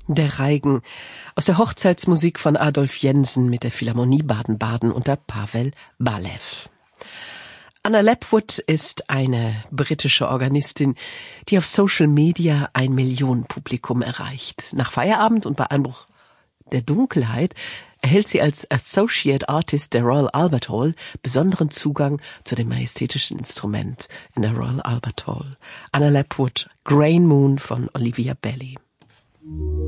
Der Reigen aus der Hochzeitsmusik von Adolf Jensen mit der Philharmonie Baden-Baden unter Pavel Balew. Anna Lapwood ist eine britische Organistin, die auf Social Media 1 Million Publikum erreicht. Nach Feierabend und bei Einbruch der Dunkelheit erhält sie als Associate Artist der Royal Albert Hall besonderen Zugang zu dem majestätischen Instrument in der Royal Albert Hall. Anna Lapwood, Grain Moon von Olivia Belly.